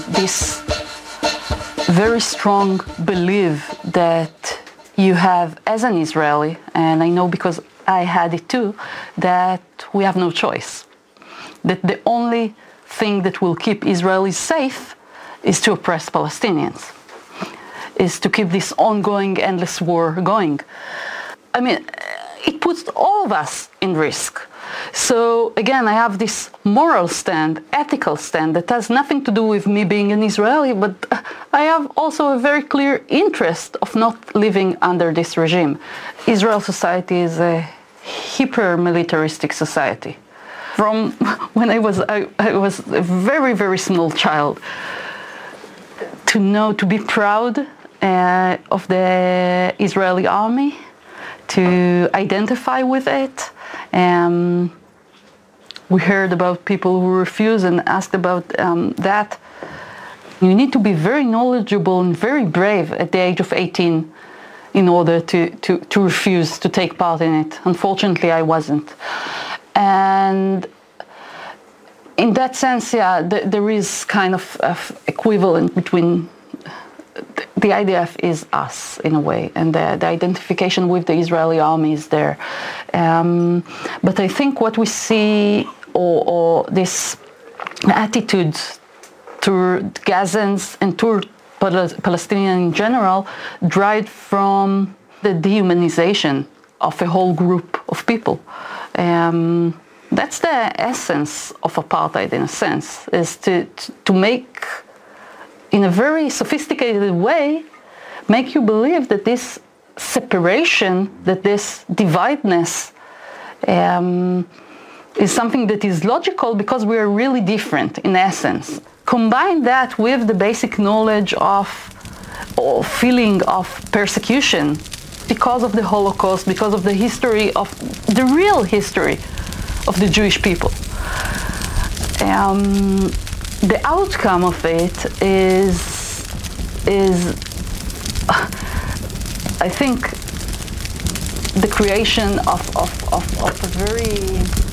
this very strong belief that you have as an Israeli, and I know because I had it too, that we have no choice. That the only thing that will keep Israelis safe is to oppress Palestinians, is to keep this ongoing, endless war going. I mean, it puts all of us in risk. So again, I have this moral stand, ethical stand that has nothing to do with me being an Israeli, but I have also a very clear interest of not living under this regime. Israel society is a hyper-militaristic society. From when I was a very, very small child, to be proud of the Israeli army, to identify with it. We heard about people who refuse and asked about that. You need to be very knowledgeable and very brave at the age of 18 in order to refuse to take part in it. Unfortunately, I wasn't. And in that sense, yeah, there is kind of equivalent between the IDF is us in a way, and the identification with the Israeli army is there. But I think what we see, or this attitude toward Gazans and toward Palestinians in general, derived from the dehumanization of a whole group of people. That's the essence of apartheid, in a sense, is to make, in a very sophisticated way, make you believe that this separation, that this divideness is something that is logical because we are really different in essence. Combine that with the basic knowledge of or feeling of persecution because of the Holocaust, because of the history of the real history of the Jewish people. The outcome of it is I think the creation of a very